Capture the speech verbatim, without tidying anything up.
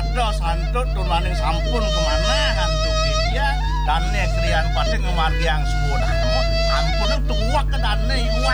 Dos hantu tunaning sampun kemana hantu dia dan krian pada ngemargi yang sudah ampun tuwa ke dane